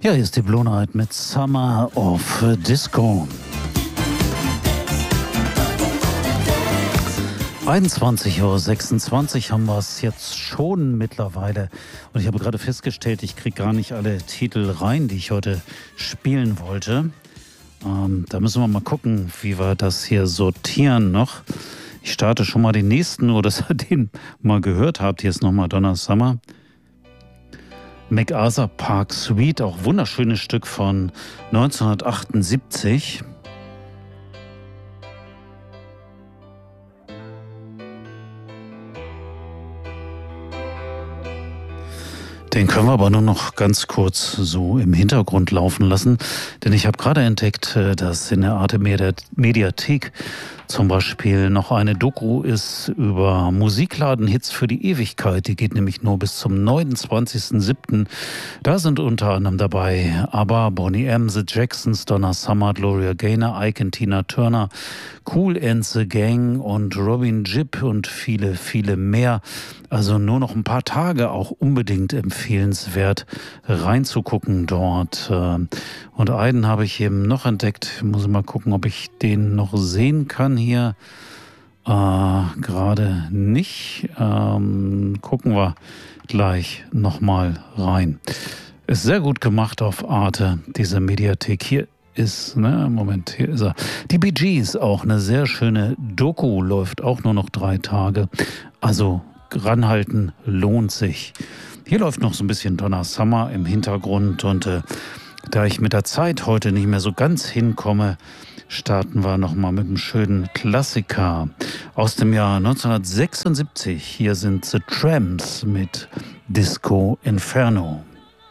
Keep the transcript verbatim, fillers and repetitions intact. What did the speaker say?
Ja, hier ist die Blue Night mit Summer of Disco. einundzwanzig Uhr sechsundzwanzig haben wir es jetzt schon mittlerweile. Und ich habe gerade festgestellt, ich kriege gar nicht alle Titel rein, die ich heute spielen wollte. Ähm, da müssen wir mal gucken, wie wir das hier sortieren noch. Ich starte schon mal den nächsten, nur dass ihr den mal gehört habt. Hier ist nochmal Donna Summer. MacArthur Park Suite, auch wunderschönes Stück von neunzehnhundertachtundsiebzig. Den können wir aber nur noch ganz kurz so im Hintergrund laufen lassen, denn ich habe gerade entdeckt, dass in der Arte Mediathek zum Beispiel noch eine Doku ist über Musikladen-Hits für die Ewigkeit. Die geht nämlich nur bis zum neunundzwanzigsten siebten Da sind unter anderem dabei ABBA, Boney M., The Jacksons, Donna Summer, Gloria Gaynor, Ike und Tina Turner, Kool and the Gang und Robin Gibb und viele, viele mehr. Also nur noch ein paar Tage auch unbedingt empfehlenswert reinzugucken dort. Und einen habe ich eben noch entdeckt. Ich muss mal gucken, ob ich den noch sehen kann hier. Äh, gerade nicht. Ähm, gucken wir gleich nochmal rein. Ist sehr gut gemacht auf Arte, diese Mediathek. Hier ist, ne, Moment, hier ist er. Die Bee Gees, auch eine sehr schöne Doku, läuft auch nur noch drei Tage. Also ranhalten lohnt sich. Hier läuft noch so ein bisschen Donna Summer im Hintergrund und äh, da ich mit der Zeit heute nicht mehr so ganz hinkomme, starten wir nochmal mit einem schönen Klassiker aus dem Jahr neunzehnhundertsechsundsiebzig. Hier sind The Tramps mit Disco Inferno.